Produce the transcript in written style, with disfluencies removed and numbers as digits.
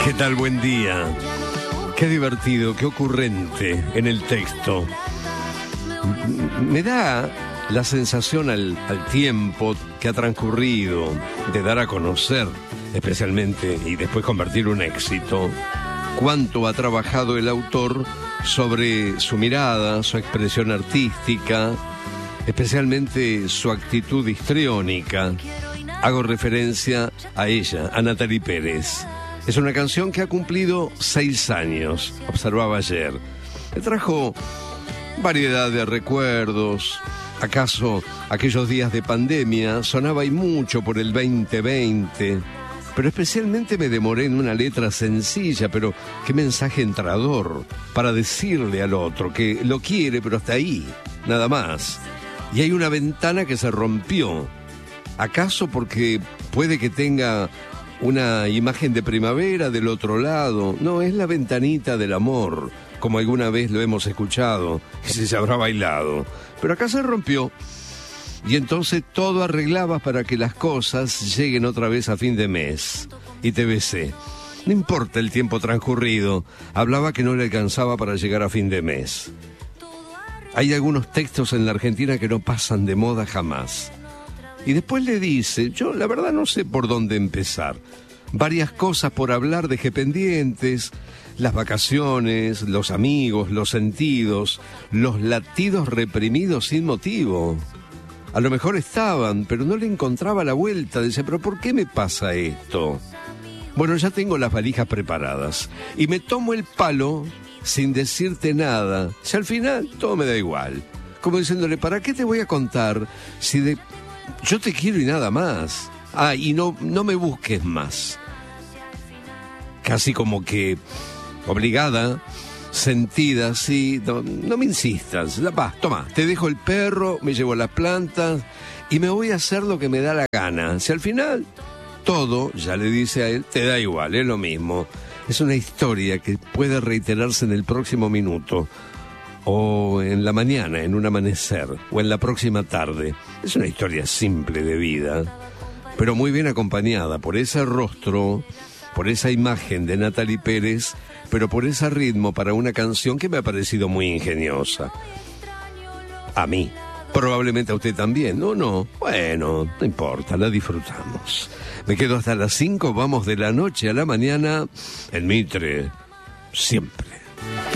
¿Qué tal? Buen día. Qué divertido, qué ocurrente en el texto. Me da la sensación al tiempo que ha transcurrido de dar a conocer, especialmente, y después convertir un éxito, cuánto ha trabajado el autor sobre su mirada, su expresión artística, especialmente su actitud histriónica. Hago referencia a ella, a Natalie Pérez. Es una canción que ha cumplido 6 años, observaba ayer. Me trajo variedad de recuerdos. ¿Acaso aquellos días de pandemia sonaba y mucho por el 2020? Pero especialmente me demoré en una letra sencilla, pero qué mensaje entrador para decirle al otro que lo quiere, pero hasta ahí, nada más. Y hay una ventana que se rompió. ¿Acaso porque puede que tenga una imagen de primavera del otro lado? No, es la ventanita del amor, como alguna vez lo hemos escuchado y se habrá bailado. Pero acá se rompió. Y entonces todo arreglaba para que las cosas lleguen otra vez a fin de mes. Y te besé. No importa el tiempo transcurrido, hablaba que no le alcanzaba para llegar a fin de mes. Hay algunos textos en la Argentina que no pasan de moda jamás. Y después le dice, yo la verdad no sé por dónde empezar. Varias cosas por hablar dejé pendientes, las vacaciones, los amigos, los sentidos, los latidos reprimidos sin motivo. A lo mejor estaban, pero no le encontraba la vuelta. Dice, pero ¿por qué me pasa esto? Bueno, ya tengo las valijas preparadas y me tomo el palo sin decirte nada. Si al final todo me da igual. Como diciéndole, ¿para qué te voy a contar si yo te quiero y nada más? Ah, y no me busques más. Casi como que obligada, sentida, así, no me insistas. Toma, te dejo el perro, me llevo las plantas y me voy a hacer lo que me da la gana. Si al final todo, ya le dice a él, te da igual, es lo mismo. Es una historia que puede reiterarse en el próximo minuto, o en la mañana, en un amanecer, o en la próxima tarde. Es una historia simple de vida, pero muy bien acompañada por ese rostro, por esa imagen de Natalie Pérez, pero por ese ritmo para una canción que me ha parecido muy ingeniosa. A mí, probablemente a usted también, ¿no? Bueno, no importa, la disfrutamos. Me quedo hasta las 5, vamos de la noche a la mañana en Mitre, siempre.